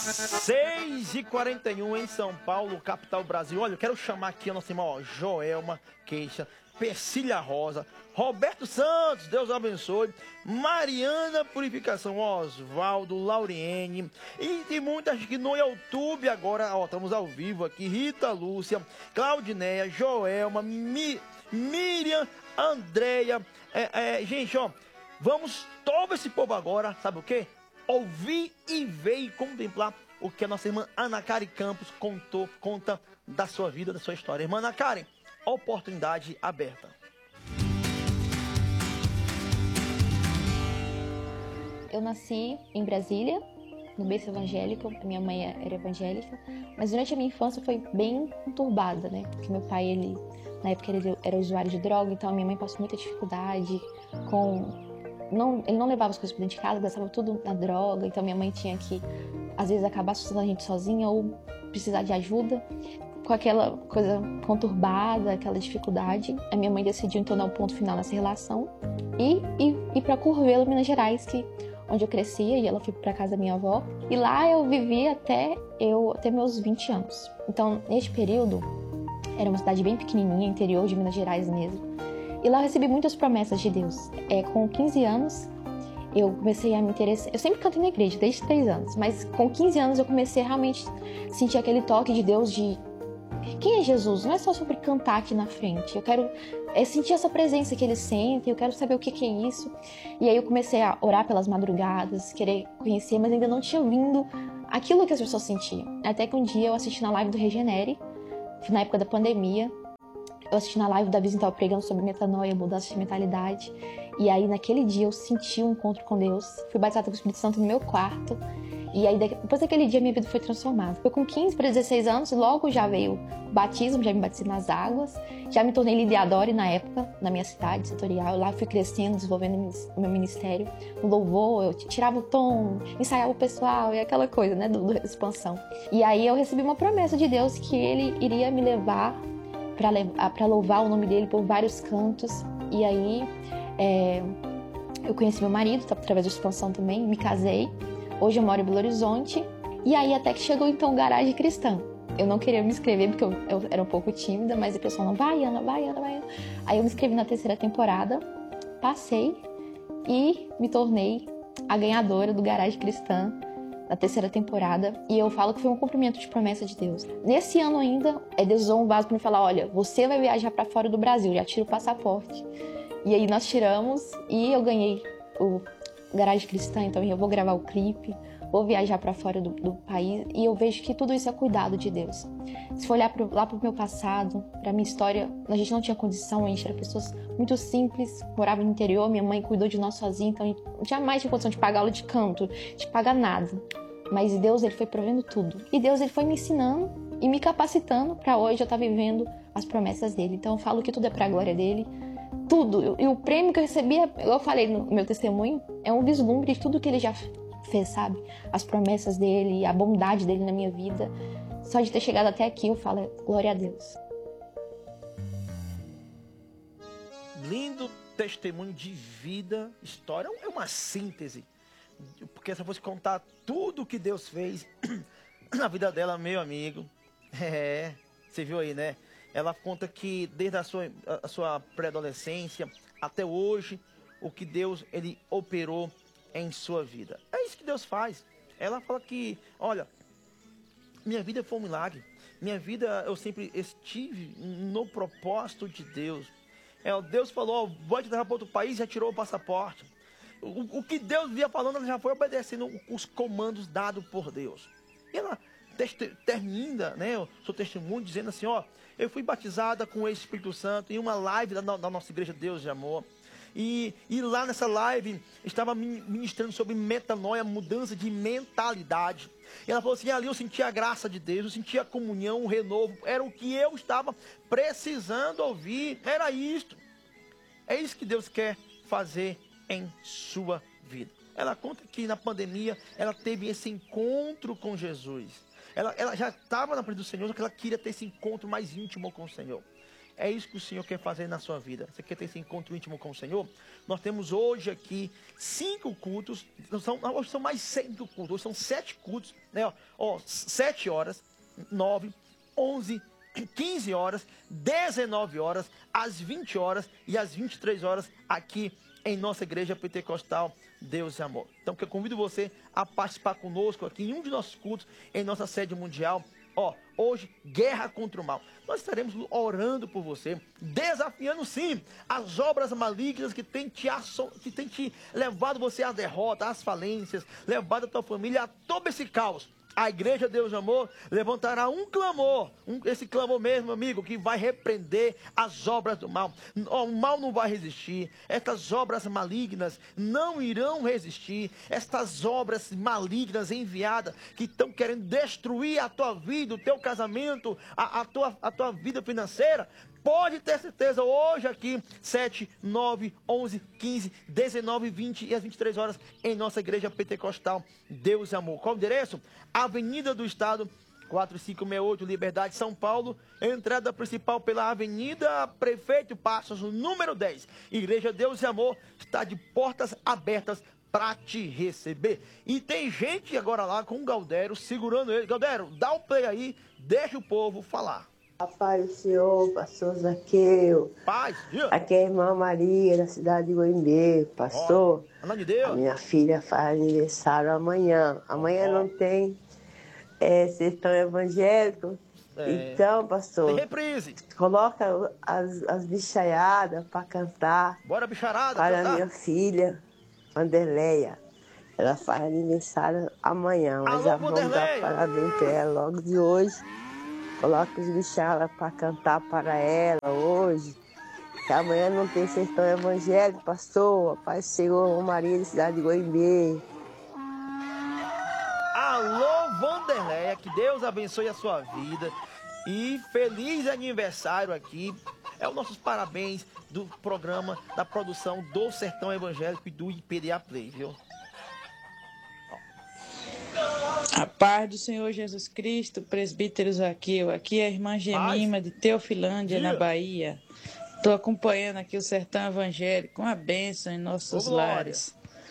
6h41 em São Paulo, capital Brasil. Olha, eu quero chamar aqui a nossa irmã, ó, Joelma Queixa, Persília Rosa, Roberto Santos, Deus abençoe, Mariana Purificação, Osvaldo, Lauriene, e tem muita gente que no YouTube agora, ó, estamos ao vivo aqui, Rita Lúcia, Claudineia, Joelma, Miriam, Andréia, gente, ó, vamos todo esse povo agora, sabe o quê? Ouvir e ver e contemplar o que a nossa irmã Ana Karen Campos conta da sua vida, da sua história. Irmã Ana Karen, oportunidade aberta. Eu nasci em Brasília, no berço evangélico, a minha mãe era evangélica, mas durante a minha infância foi bem conturbada, né? Porque meu pai, na época ele era usuário de droga, então a minha mãe passou muita dificuldade ele não levava as coisas pra dentro de casa, gastava tudo na droga, então minha mãe tinha que, às vezes, acabar sustentando a gente sozinha ou precisar de ajuda. Com aquela coisa conturbada, aquela dificuldade, a minha mãe decidiu então dar um ponto final nessa relação e ir pra Curvelo, Minas Gerais, onde eu crescia, e ela foi pra casa da minha avó. E lá eu vivi até meus 20 anos. Então, neste período, era uma cidade bem pequenininha, interior de Minas Gerais mesmo. E lá eu recebi muitas promessas de Deus. Com 15 anos, eu comecei a me interessar. Eu sempre canto na igreja, desde 3 anos. Mas com 15 anos eu comecei a realmente sentir aquele toque de Deus de... Quem é Jesus? Não é só sobre cantar aqui na frente. Eu quero sentir essa presença que Ele sente. Eu quero saber o que é isso. E aí eu comecei a orar pelas madrugadas, querer conhecer, mas ainda não tinha vindo aquilo que as pessoas sentiam. Até que um dia eu assisti na live do Regenere, na época da pandemia. Eu assisti na live, o Davi estava pregando sobre metanoia, mudança de mentalidade. E aí, naquele dia, eu senti um encontro com Deus. Fui batizada com o Espírito Santo no meu quarto. E aí, depois daquele dia, minha vida foi transformada. Foi com 15 para 16 anos, logo já veio o batismo, já me batizei nas águas. Já me tornei lideradora na época, na minha cidade setorial. Lá fui crescendo, desenvolvendo o meu ministério. No louvor, eu tirava o tom, ensaiava o pessoal e aquela coisa, né, da expansão. E aí, eu recebi uma promessa de Deus que Ele iria me levar para louvar o nome dele por vários cantos. E aí eu conheci meu marido através da expansão também, me casei. Hoje eu moro em Belo Horizonte. E aí até que chegou então o Garagem Cristã. Eu não queria me inscrever porque eu era um pouco tímida, mas a pessoa não, vai Ana, vai Ana, vai Ana. Aí eu me inscrevi na 3ª temporada, passei e me tornei a ganhadora do Garagem Cristã da 3ª temporada, e eu falo que foi um cumprimento de promessa de Deus. Nesse ano ainda, Deus usou um vaso para me falar, olha, você vai viajar para fora do Brasil, já tira o passaporte. E aí nós tiramos, e eu ganhei o Garagem Cristã, então eu vou gravar o clipe, vou viajar para fora do país, e eu vejo que tudo isso é cuidado de Deus. Se for olhar lá pro meu passado, pra minha história, a gente não tinha condição, a gente era pessoas muito simples, morava no interior, minha mãe cuidou de nós sozinha, então a gente jamais tinha condição de pagar aula de canto, de pagar nada. Mas Deus, Ele foi provendo tudo. E Deus, Ele foi me ensinando e me capacitando para hoje eu estar vivendo as promessas dEle. Então eu falo que tudo é para a glória dEle. Tudo. E o prêmio que eu recebi, eu falei no meu testemunho, é um vislumbre de tudo que Ele já fez, sabe? As promessas dEle, a bondade dEle na minha vida. Só de ter chegado até aqui, eu falo, glória a Deus. Lindo testemunho de vida, história, é uma síntese. Porque se eu fosse contar tudo que Deus fez na vida dela, meu amigo, você viu aí, né? Ela conta que desde a sua pré-adolescência até hoje, o que Deus, Ele operou em sua vida. É isso que Deus faz. Ela fala que, olha, minha vida foi um milagre. Minha vida, eu sempre estive no propósito de Deus. Deus falou, vai te levar para outro país, já tirou o passaporte. O que Deus via falando, ela já foi obedecendo os comandos dados por Deus. E ela termina, né, o seu testemunho dizendo assim, ó, eu fui batizada com o Espírito Santo em uma live da nossa igreja Deus de Amor. E lá nessa live estava ministrando sobre metanoia, mudança de mentalidade. E ela falou assim, ali eu sentia a graça de Deus, eu sentia a comunhão, o renovo. Era o que eu estava precisando ouvir, era isto. É isso que Deus quer fazer em sua vida. Ela conta que na pandemia ela teve esse encontro com Jesus. Ela já estava na presença do Senhor, só que ela queria ter esse encontro mais íntimo com o Senhor. é isso que o Senhor quer fazer na sua vida. Você quer ter esse encontro íntimo com o Senhor? Nós temos hoje aqui 5 cultos, hoje são mais 5 cultos, hoje são 7 cultos, né? 7 horas, 9, 11, 15 horas, 19 horas, às 20 horas e às 23 horas aqui em nossa igreja pentecostal Deus e Amor. Então, eu convido você a participar conosco aqui em um de nossos cultos, em nossa sede mundial. Hoje, guerra contra o mal. Nós estaremos orando por você, desafiando sim as obras malignas que tem te levado você à derrota, às falências, levado a tua família a todo esse caos. A igreja Deus e Amor levantará um clamor, esse clamor mesmo, amigo, que vai repreender as obras do mal. O mal não vai resistir, estas obras malignas não irão resistir, estas obras malignas enviadas que estão querendo destruir a tua vida, o teu casamento, a tua vida financeira. Pode ter certeza, hoje aqui, 7, 9, 11, 15, 19, 20 e às 23 horas, em nossa igreja pentecostal, Deus e Amor. Qual o endereço? Avenida do Estado, 4568, Liberdade, São Paulo. Entrada principal pela Avenida Prefeito Passos, número 10. Igreja Deus e Amor está de portas abertas para te receber. E tem gente agora lá com o Galdério segurando ele. Galdério, dá o play aí, deixa o povo falar. A paz do Senhor, pastor Zaqueu. Paz, Deus. Aqui é a irmã Maria, da cidade de Goiânia. Pastor, de Deus. A minha filha faz aniversário amanhã. Amanhã não tem sertão evangélico. Então, pastor, tem reprise. Coloca as bichaiadas para cantar. Bora, bicharada. Para cantar. Minha filha, Vanderleia. Ela faz aniversário amanhã. Mas já vamos dar parabéns para ela logo de hoje. Coloca os bichalas para cantar para ela hoje. Que amanhã não tem sertão evangélico, pastor. A paz do Senhor, Maria, de cidade de Goiânia. Alô, Vanderleia, que Deus abençoe a sua vida. E feliz aniversário aqui. É os nossos parabéns do programa, da produção do Sertão Evangélico e do IPDA Play, viu? A paz do Senhor Jesus Cristo, presbítero Zaqueu. Aqui é a irmã Gemima de Teofilândia, na Bahia. Estou acompanhando aqui o Sertão Evangélico, uma bênção em nossos lares.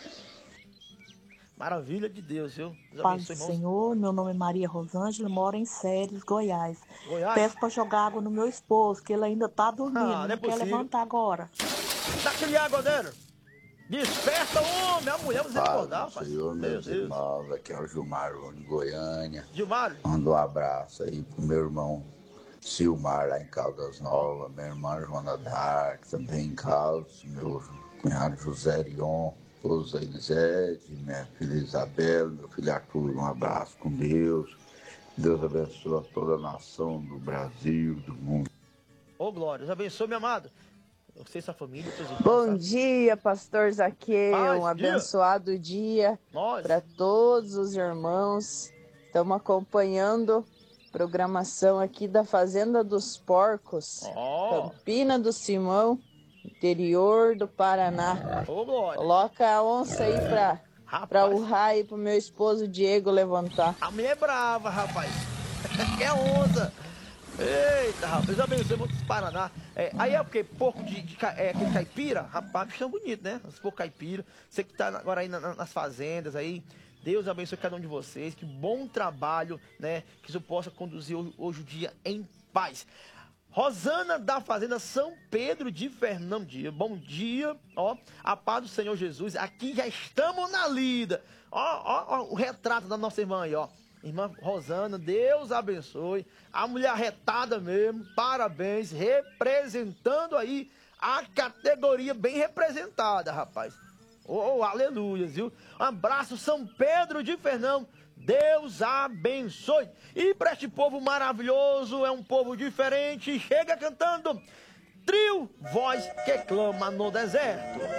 Maravilha de Deus, viu? Paz do Senhor, meu nome é Maria Rosângela, moro em Séries, Goiás. Peço para jogar água no meu esposo, que ele ainda está dormindo, não quer levantar agora. Dá aquele água dele. Desperta, homem! A mulher vai acordar, pai. Senhor, meus irmãos, aqui é o Gilmar, de Goiânia. Gilmar. Manda um abraço aí pro meu irmão Silmar, lá em Caldas Novas, minha irmã Joana Dark, também em Caldas, meu cunhado José Rion, esposa Elisete, minha filha Isabela, meu filho Arthur, um abraço com Deus. Deus abençoe toda a nação do Brasil, do mundo. Ô, Glória, Deus abençoe, meu amado. Você e sua família, seus irmãos. Bom dia, pastor Zaqueu. Um abençoado dia para todos os irmãos. Estamos acompanhando a programação aqui da Fazenda dos Porcos, Campina do Simão, interior do Paraná. Coloca a onça aí para urrar aí pro meu esposo Diego levantar. A mulher é brava, rapaz. É onça. Eita, rapaz, Deus abençoe muitos Paraná. Aí é o quê? Porco aquele caipira? Rapaz, bicho tão bonito, né? Os porcos caipira. Você que tá agora aí nas fazendas aí. Deus abençoe cada um de vocês. Que bom trabalho, né? Que isso possa conduzir hoje o dia em paz. Rosana da Fazenda São Pedro de Fernandinho. Bom dia, a paz do Senhor Jesus. Aqui já estamos na lida. Ó, o retrato da nossa irmã aí, ó. Irmã Rosana, Deus abençoe. A mulher arretada mesmo, parabéns, representando aí a categoria bem representada, rapaz. Aleluia, viu? Um abraço, São Pedro de Fernão. Deus abençoe. E para este povo maravilhoso, é um povo diferente, chega cantando Trio Voz que Clama no Deserto.